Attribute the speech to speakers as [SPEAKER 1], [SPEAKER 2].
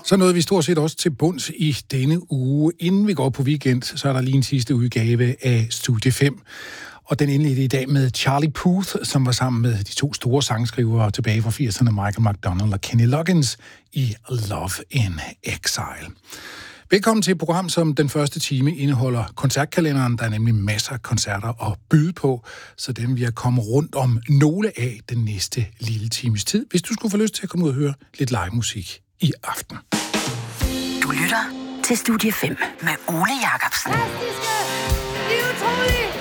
[SPEAKER 1] Så nåede vi stort set også til bunds i denne uge. Inden vi går på weekend, så er der lige en sidste udgave af Studie 5. Og den indledte i dag med Charlie Puth, som var sammen med de to store sangskrivere tilbage fra 80'erne, Michael McDonald og Kenny Loggins, i Love in Exile. Velkommen til et program, som den første time indeholder koncertkalenderen. Der er nemlig masser af koncerter at byde på, så dem vil jeg komme rundt om nogle af den næste lille times tid, hvis du skulle få lyst til at komme ud og høre lidt live musik i aften.
[SPEAKER 2] Du lytter til Studie 5 med Ole Jacobsen.
[SPEAKER 3] Fantastiske, utrolige,